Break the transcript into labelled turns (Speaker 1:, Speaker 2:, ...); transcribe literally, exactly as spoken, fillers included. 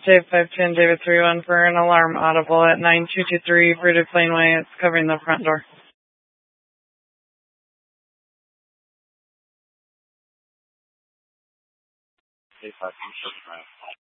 Speaker 1: Dave five ten, David three one for an alarm audible at nine two two three Fruited Planeway. It's covering the front door.
Speaker 2: Dave five ten,